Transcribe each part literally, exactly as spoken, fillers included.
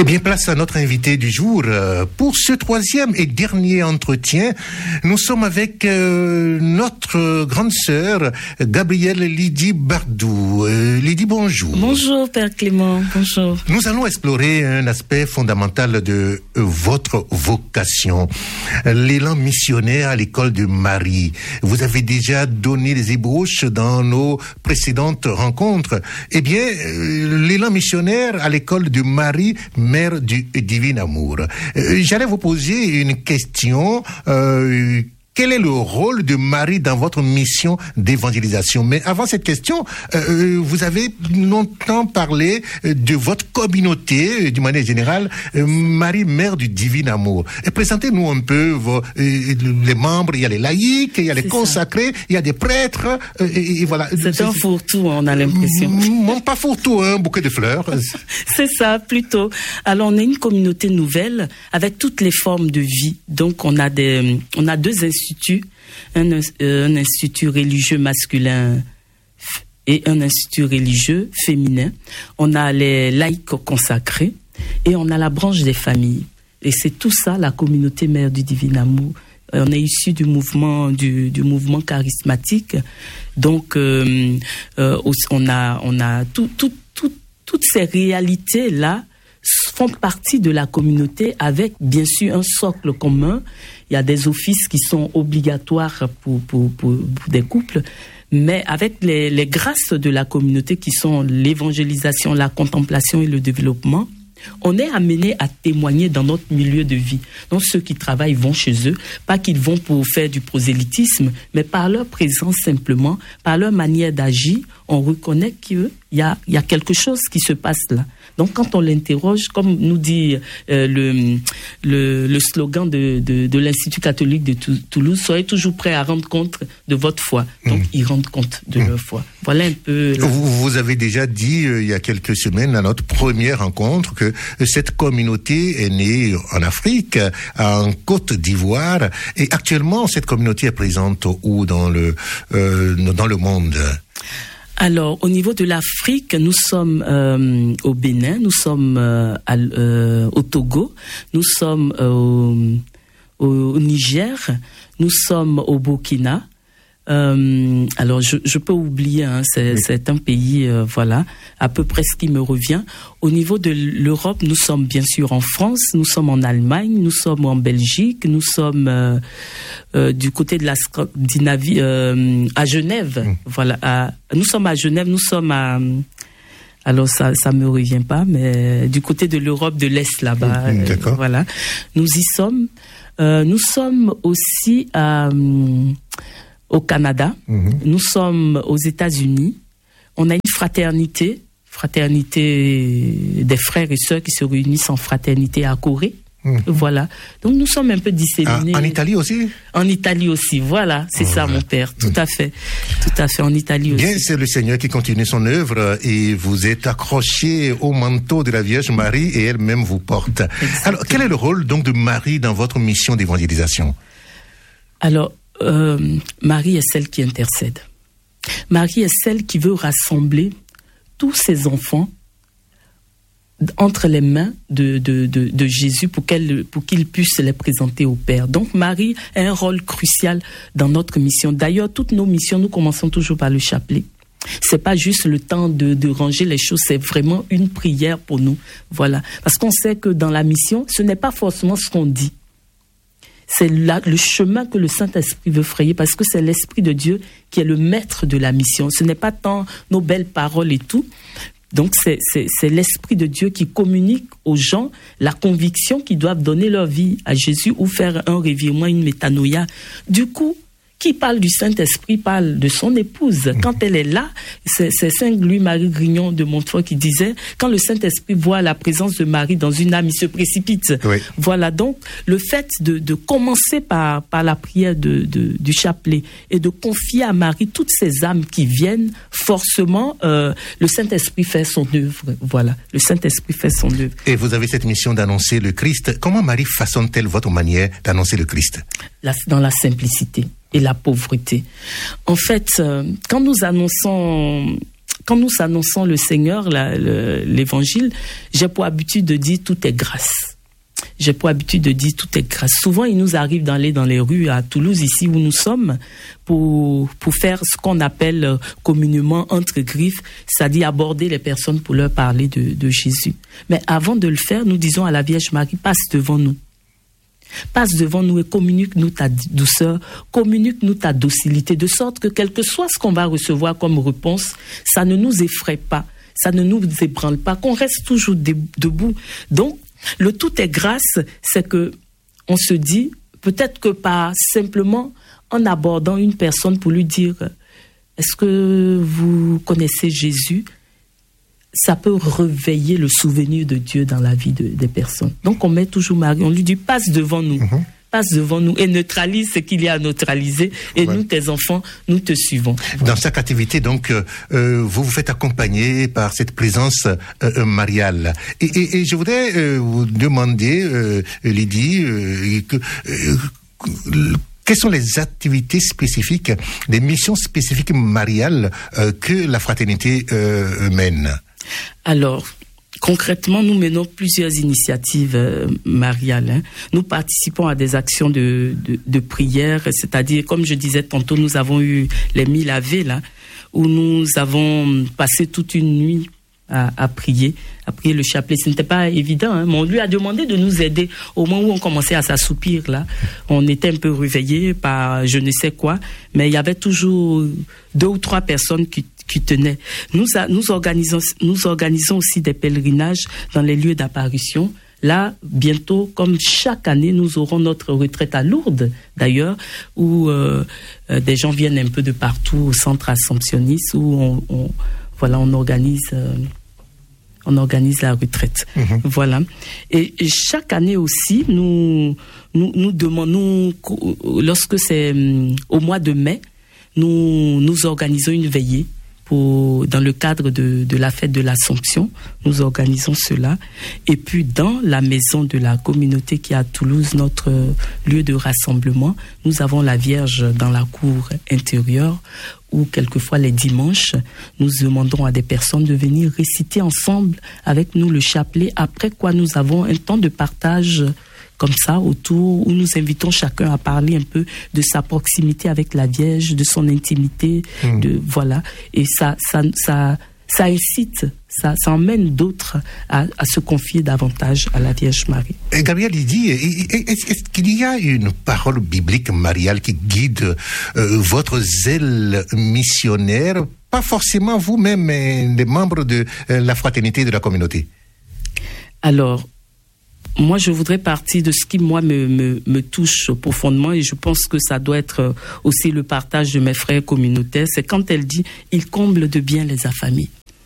Eh bien, place à notre invité du jour. Pour ce troisième et dernier entretien, nous sommes avec euh, notre grande sœur, Gabrielle Lydie Bardou. Euh, Lydie, bonjour. Bonjour, Père Clément. Bonjour. Nous allons explorer un aspect fondamental de votre vocation, l'élan missionnaire à l'école de Marie. Vous avez déjà donné des ébauches dans nos précédentes rencontres. Eh bien, euh, l'élan missionnaire à l'école de Marie, Mère du divin amour. Euh, j'allais vous poser une question. Euh, Quel est le rôle de Marie dans votre mission d'évangélisation? Mais avant cette question, euh, vous avez longtemps parlé de votre communauté, d'une manière générale, euh, Marie, Mère du divin amour. Et présentez-nous un peu vos, euh, les membres. Il y a les laïcs, il y a les c'est consacrés, ça. Il y a des prêtres, euh, et, et voilà. C'est, c'est un fourre-tout, on a l'impression. Non, pas fourre-tout, un bouquet de fleurs. C'est ça, plutôt. Alors, on est une communauté nouvelle avec toutes les formes de vie. Donc, on a des, on a deux institutions. Un, euh, un institut religieux masculin et un institut religieux féminin. On a les laïcs consacrés et on a la branche des familles. Et c'est tout ça, la communauté Mère du divin amour. On est issu du mouvement, du, du mouvement charismatique. Donc, euh, euh, on a, on a tout, tout, tout, toutes ces réalités-là font partie de la communauté avec, bien sûr, un socle commun. Il y a des offices qui sont obligatoires pour, pour, pour, pour des couples, mais avec les, les grâces de la communauté qui sont l'évangélisation, la contemplation et le développement, on est amené à témoigner dans notre milieu de vie. Donc ceux qui travaillent vont chez eux, pas qu'ils vont pour faire du prosélytisme, mais par leur présence simplement, par leur manière d'agir, on reconnaît qu'il y a, il y a quelque chose qui se passe là. Donc quand on l'interroge, comme nous dit euh, le, le, le slogan de, de, de l'Institut catholique de Toulouse, soyez toujours prêts à rendre compte de votre foi. Donc mmh. ils rendent compte de mmh. leur foi. Voilà un peu... La... Vous, vous avez déjà dit euh, il y a quelques semaines à notre première rencontre que euh, cette communauté est née en Afrique, en Côte d'Ivoire, et actuellement cette communauté est présente où dans le, euh, dans le monde? Alors, au niveau de l'Afrique, nous sommes euh, au Bénin, nous sommes euh, à, euh, au Togo, nous sommes euh, au, au Niger, nous sommes au Burkina. Euh, alors, je, je peux oublier, hein, c'est, c'est un pays, euh, voilà, à peu près ce qui me revient. Au niveau de l'Europe, nous sommes bien sûr en France, nous sommes en Allemagne, nous sommes en Belgique, nous sommes euh, euh, du côté de la Scandinavie, euh, à Genève. Mmh. Voilà, à, nous sommes à Genève, nous sommes à... Alors ça, ça me revient pas, mais du côté de l'Europe de l'Est là-bas, mmh, euh, voilà, nous y sommes. Euh, nous sommes aussi à au Canada, mmh. nous sommes aux États-Unis. On a une fraternité, fraternité des frères et sœurs qui se réunissent en fraternité à Corée. Mmh. Voilà. Donc nous sommes un peu disséminés. Ah, en Italie aussi? En Italie aussi, voilà. C'est oh, ça, ouais. mon père. Tout mmh. à fait. Tout à fait, en Italie aussi. Bien, c'est le Seigneur qui continue son œuvre et vous êtes accroché au manteau de la Vierge Marie et elle-même vous porte. Exactement. Alors, quel est le rôle donc de Marie dans votre mission d'évangélisation? Alors, Euh, Marie est celle qui intercède. Marie est celle qui veut rassembler tous ses enfants entre les mains de, de, de, de Jésus pour, qu'elle, pour qu'il puisse les présenter au Père. Donc Marie a un rôle crucial dans notre mission. D'ailleurs, toutes nos missions, nous commençons toujours par le chapelet. C'est pas juste le temps de, de ranger les choses, c'est vraiment une prière pour nous. Voilà. Parce qu'on sait que dans la mission, ce n'est pas forcément ce qu'on dit. C'est là, le chemin que le Saint-Esprit veut frayer, parce que c'est l'Esprit de Dieu qui est le maître de la mission. Ce n'est pas tant nos belles paroles et tout. Donc, c'est, c'est, c'est l'Esprit de Dieu qui communique aux gens la conviction qu'ils doivent donner leur vie à Jésus ou faire un revirement, une métanoïa. Du coup, qui parle du Saint-Esprit parle de son épouse. Quand elle est là, c'est, c'est Saint Louis-Marie Grignon de Montfort qui disait, quand le Saint-Esprit voit la présence de Marie dans une âme, il se précipite. Oui. Voilà, donc le fait de, de commencer par, par la prière de, de, du chapelet et de confier à Marie toutes ces âmes qui viennent, forcément, euh, le Saint-Esprit fait son œuvre. Voilà, le Saint-Esprit fait son œuvre. Et vous avez cette mission d'annoncer le Christ. Comment Marie façonne-t-elle votre manière d'annoncer le Christ? La, dans la simplicité et la pauvreté. En fait, euh, quand nous annonçons quand nous annonçons le Seigneur, la, le, l'évangile, j'ai pour habitude de dire tout est grâce. J'ai pour habitude de dire tout est grâce. Souvent, il nous arrive d'aller dans les rues à Toulouse, ici où nous sommes, pour, pour faire ce qu'on appelle communément entre griffes, c'est-à-dire aborder les personnes pour leur parler de, de Jésus. Mais avant de le faire, nous disons à la Vierge Marie, passe devant nous. Passe devant nous et communique-nous ta douceur, communique-nous ta docilité, de sorte que quel que soit ce qu'on va recevoir comme réponse, ça ne nous effraie pas, ça ne nous ébranle pas, qu'on reste toujours debout. Donc, le tout est grâce, c'est que on se dit, peut-être que pas simplement en abordant une personne pour lui dire, est-ce que vous connaissez Jésus? Ça peut réveiller le souvenir de Dieu dans la vie de, des personnes. Donc on met toujours Marie, on lui dit, passe devant nous, mm-hmm. passe devant nous et neutralise ce qu'il y a à neutraliser. Et ouais. nous, tes enfants, nous te suivons. Dans chaque activité, donc, euh, vous vous faites accompagner par cette présence euh, mariale. Et, et, et je voudrais euh, vous demander, euh, Lydie, euh, que... Euh, quelles sont les activités spécifiques, les missions spécifiques mariales euh, que la fraternité euh, mène? Alors, concrètement, nous menons plusieurs initiatives euh, mariales. Hein. Nous participons à des actions de, de, de prière, c'est-à-dire, comme je disais tantôt, nous avons eu les mille ave, là, où nous avons passé toute une nuit À, à prier, à prier le chapelet. Ce n'était pas évident, hein, mais on lui a demandé de nous aider. Au moment où on commençait à s'assoupir, là, on était un peu réveillés par je ne sais quoi, mais il y avait toujours deux ou trois personnes qui, qui tenaient. Nous, a, nous, organisons, nous organisons aussi des pèlerinages dans les lieux d'apparition. Là, bientôt, comme chaque année, nous aurons notre retraite à Lourdes, d'ailleurs, où euh, euh, des gens viennent un peu de partout au centre assomptionniste, où on, on, voilà, on organise... Euh, on organise la retraite. Mmh. Voilà. Et, et chaque année aussi, nous, nous, nous demandons, nous, lorsque c'est um, au mois de mai, nous, nous organisons une veillée pour, dans le cadre de, de la fête de l'Assomption. Nous organisons cela. Et puis, dans la maison de la communauté qui est à Toulouse, notre lieu de rassemblement, nous avons la Vierge dans la cour intérieure, où quelquefois les dimanches, nous demandons à des personnes de venir réciter ensemble avec nous le chapelet, après quoi nous avons un temps de partage comme ça autour, où nous invitons chacun à parler un peu de sa proximité avec la Vierge, de son intimité, mmh. de voilà. Et ça, ça, ça, ça incite, ça, ça emmène d'autres à, à se confier davantage à la Vierge Marie. Et Gabriel, il dit, est-ce, est-ce qu'il y a une parole biblique mariale qui guide euh, votre zèle missionnaire, pas forcément vous-même, mais les membres de euh, la fraternité de la communauté? Alors, moi, je voudrais partir de ce qui, moi, me, me, me touche profondément, et je pense que ça doit être aussi le partage de mes frères communautaires. C'est quand elle dit « Il comble de bien les affamés ».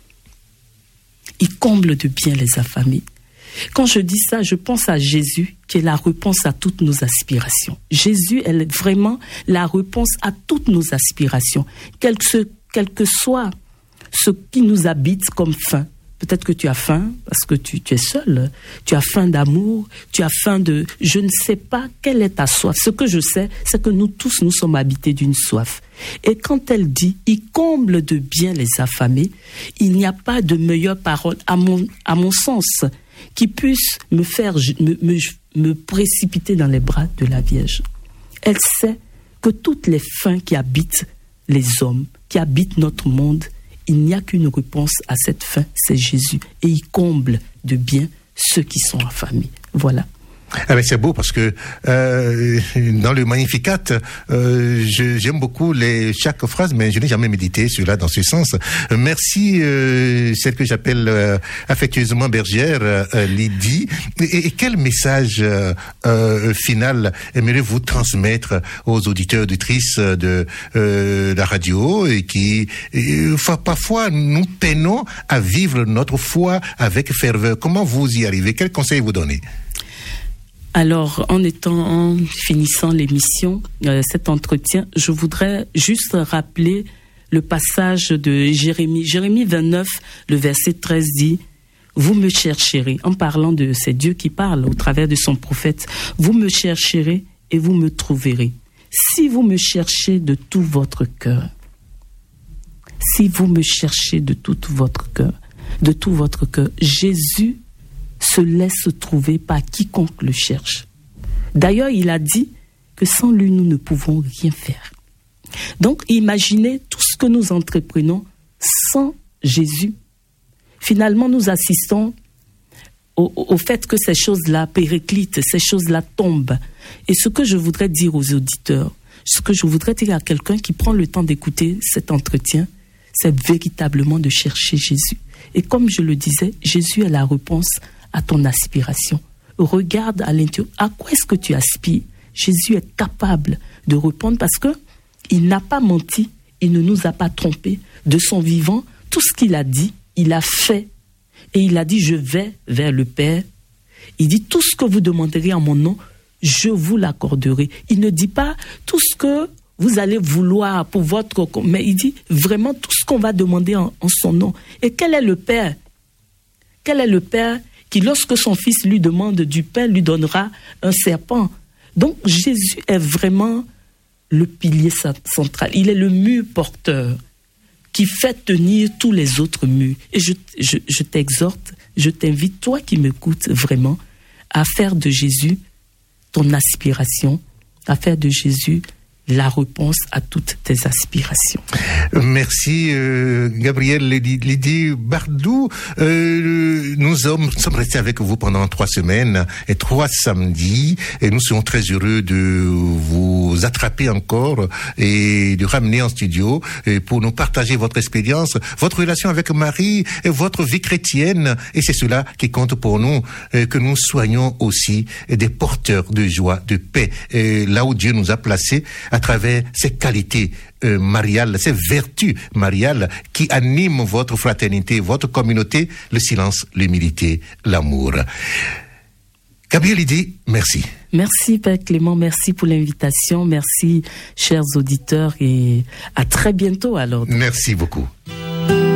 Il comble de bien les affamés. Quand je dis ça, je pense à Jésus, qui est la réponse à toutes nos aspirations. Jésus est vraiment la réponse à toutes nos aspirations, quel que, quel que soit ce qui nous habite comme faim. Peut-être que tu as faim parce que tu, tu es seul. Tu as faim d'amour. Tu as faim de... Je ne sais pas quelle est ta soif. Ce que je sais, c'est que nous tous, nous sommes habités d'une soif. Et quand elle dit « Il comble de bien les affamés », il n'y a pas de meilleure parole, à mon, à mon sens, qui puisse me faire me, me, me précipiter dans les bras de la Vierge. Elle sait que toutes les faims qui habitent les hommes, qui habitent notre monde, il n'y a qu'une réponse à cette faim, c'est Jésus. Et il comble de bien ceux qui sont affamés. Voilà. Ah ben c'est beau parce que euh, dans le Magnificat, euh, je, j'aime beaucoup les, chaque phrase, mais je n'ai jamais médité cela dans ce sens. Merci, euh, celle que j'appelle euh, affectueusement bergère, euh, Lydie. Et, et quel message euh, euh, final aimeriez-vous transmettre aux auditeurs, auditrices de euh, la radio et qui euh, parfois nous peinons à vivre notre foi avec ferveur? Comment vous y arrivez? Quels conseils vous donnez? Alors, en étant, en finissant l'émission, euh, cet entretien, je voudrais juste rappeler le passage de Jérémie. Jérémie vingt-neuf, le verset treize dit « Vous me chercherez », en parlant de c'est Dieu qui parle au travers de son prophète, « Vous me chercherez et vous me trouverez, si vous me cherchez de tout votre cœur. » Si vous me cherchez de tout votre cœur, de tout votre cœur, Jésus se laisse trouver par quiconque le cherche. D'ailleurs, il a dit que sans lui, nous ne pouvons rien faire. Donc, imaginez tout ce que nous entreprenons sans Jésus. Finalement, nous assistons au, au fait que ces choses-là périclitent, ces choses-là tombent. Et ce que je voudrais dire aux auditeurs, ce que je voudrais dire à quelqu'un qui prend le temps d'écouter cet entretien, c'est véritablement de chercher Jésus. Et comme je le disais, Jésus est la réponse à ton aspiration. Regarde à l'intérieur, à quoi est-ce que tu aspires? Jésus est capable de répondre parce que il n'a pas menti, il ne nous a pas trompés. De son vivant, tout ce qu'il a dit, il a fait. Et il a dit, je vais vers le Père. Il dit, tout ce que vous demanderez en mon nom, je vous l'accorderai. Il ne dit pas tout ce que vous allez vouloir pour votre... Mais il dit vraiment tout ce qu'on va demander en, en son nom. Et quel est le Père? Quel est le Père qui, lorsque son fils lui demande du pain, lui donnera un serpent? Donc Jésus est vraiment le pilier central. Il est le mur porteur qui fait tenir tous les autres murs. Et je, je, je t'exhorte, je t'invite, toi qui m'écoutes vraiment, à faire de Jésus ton aspiration, à faire de Jésus la réponse à toutes tes aspirations. Merci euh, Gabriel Lydie Bardou. Euh, nous sommes, sommes restés avec vous pendant trois semaines et trois samedis et nous serons très heureux de vous attraper encore et de ramener en studio pour nous partager votre expérience, votre relation avec Marie et votre vie chrétienne. Et c'est cela qui compte pour nous, que nous soyons aussi des porteurs de joie, de paix, et là où Dieu nous a placés à travers ces qualités euh, mariales, ces vertus mariales qui animent votre fraternité, votre communauté, le silence, l'humilité, l'amour. Gabriel Lydie, merci. Merci Père Clément, merci pour l'invitation, merci chers auditeurs et à très bientôt alors. Merci beaucoup.